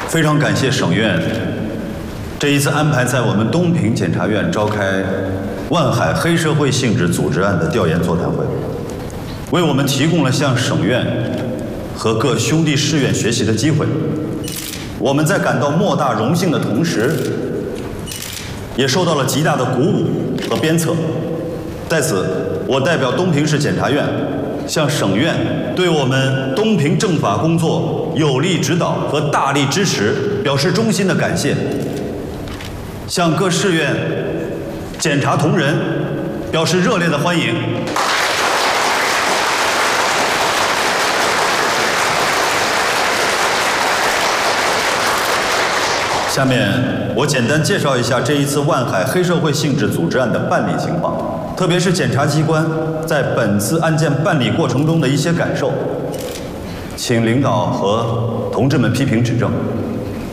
非常感谢省院这一次安排在我们东平检察院召开万海黑社会性质组织案的调研座谈会，为我们提供了向省院和各兄弟市院学习的机会。我们在感到莫大荣幸的同时，也受到了极大的鼓舞和鞭策。在此，我代表东平市检察院向省院对我们东平政法工作有力指导和大力支持表示衷心的感谢，向各市院检察同仁表示热烈的欢迎。下面我简单介绍一下这一次万海黑社会性质组织案的办理情况，特别是检察机关在本次案件办理过程中的一些感受，请领导和同志们批评指正。